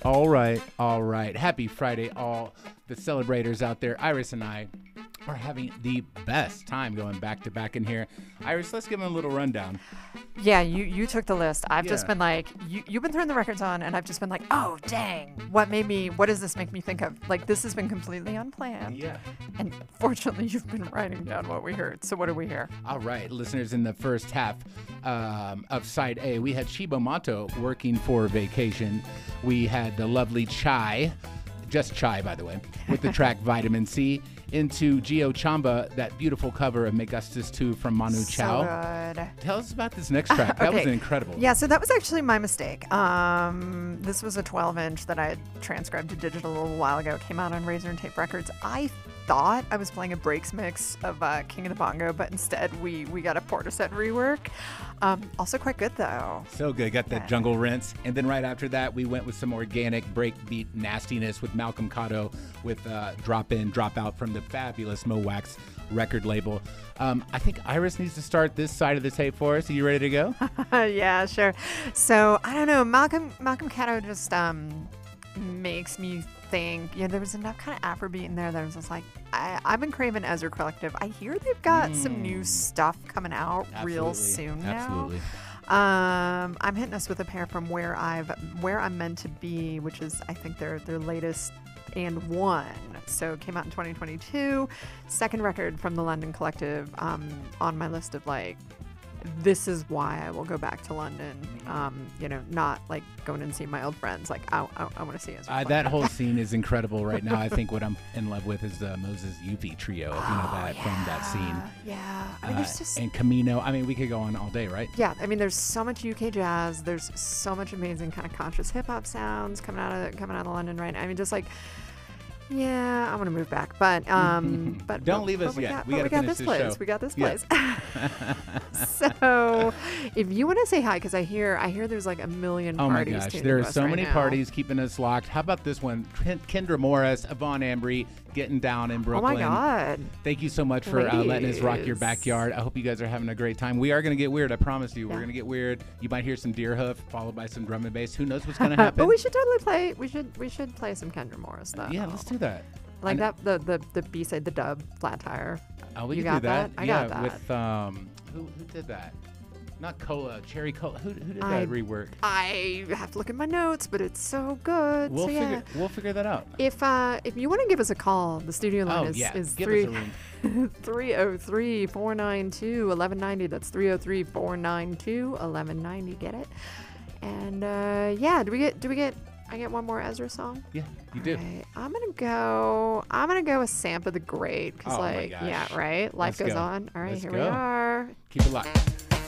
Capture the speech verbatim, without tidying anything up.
All right, all right. Happy Friday, all the celebrators out there. Iris and I are having the best time going back to back in here. Iris, let's give them a little rundown. Yeah, you, you took the list. I've Yeah. just been like, you, you've been throwing the records on, and I've just been like, oh, dang. What made me, what does this make me think of? Like, this has been completely unplanned. Yeah. And fortunately, you've been writing down what we heard. So what do we hear? All right, listeners, in the first half um, of Side A, we had Chibo Mato working for Vacation. We had the lovely Chai, just Chai, by the way, with the track Vitamin C. Into Gio Chamba, that beautiful cover of Megustus two from Manu Chao. So good. Tell us about this next track. That Okay. was incredible. Yeah, so that was actually my mistake. Um, this was a twelve inch that I had transcribed to digital a little while ago. It came out on Razor and Tape Records. I thought I was playing a breaks mix of uh, King of the Bongo, but instead we we got a Portishead rework. Um, also quite good though. So good. Got that Yeah. jungle rinse. And then right after that, we went with some organic breakbeat nastiness with Malcolm Cotto with uh, Drop In, Drop Out from the fabulous Mo Wax record label. Um, I think Iris needs to start this side of the tape for us. Are you ready to go? Yeah, sure. So I don't know. Malcolm Malcolm Cotto just um, makes me think. Yeah, there was enough kind of Afrobeat in there that I was just like, I, I've been craving Ezra Collective. I hear they've got some new stuff coming out real soon now. Absolutely. Um, I'm hitting us with a pair from Where I've Where I'm Meant to Be, which is I think their their latest and one. So it came out in twenty twenty-two. Second record from the London Collective. Um, on my list of like, this is why I will go back to London. Um, you know, not like going and seeing my old friends. Like I I, I want to see Ezra Uh, that whole scene is incredible right now. I think what I'm in love with is the Moses Yuffie trio, if you know that, from that scene. Yeah, I mean, Uh, there's just and Camino. I mean, we could go on all day, right? yeah. I mean, there's so much U K jazz. There's so much amazing kind of conscious hip hop sounds coming out of coming out of London, right? I mean, just like. Yeah, I want to move back, but um, but Don't but- leave but us we yet. Got, We but gotta we got finish this this place. show. We got this Yeah. place. So, if you want to say hi, because I hear I hear there's like a million Oh my parties. gosh, tuned there are into us so right many now. parties keeping us locked. How about this one? Ken- Kendra Morris, Yvonne Ambry, getting down in Oh Brooklyn. my God! Thank you so much for uh, letting us rock your Please. backyard. I hope you guys are having a great time. We are going to get weird. I promise you. We're Yeah. going to get weird. You might hear some deer hoof followed by some drum and bass. Who knows what's going to happen? But we should totally play. We should we should play some Kendra Morris though. Yeah, let's do that. Like I- that the the the B side, the dub, Flat Tire. Oh, we You can got do that. that? I yeah, got that. with um, who who did that? Not Cola, Cherry Cola. Who who did I- that rework? I have to look at my notes, but it's so good. We'll so yeah. figure we'll figure that out. If uh if you want to give us a call, the studio line Oh is yeah, is give three us a ring. three oh three, four nine two, eleven ninety. That's three oh three, four nine two, eleven ninety. Get it? And uh yeah, do we get do we get I get one more Ezra song? Yeah, you do. Alright, I'm gonna go. I'm gonna go with Sampa the Great because, Oh my like, gosh. yeah, right. Life Let's goes go. on. All right, Let's here go. we are. Keep it locked.